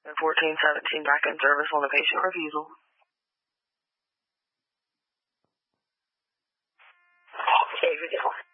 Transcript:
And 1417 back in service on the patient refusal. Okay, we go.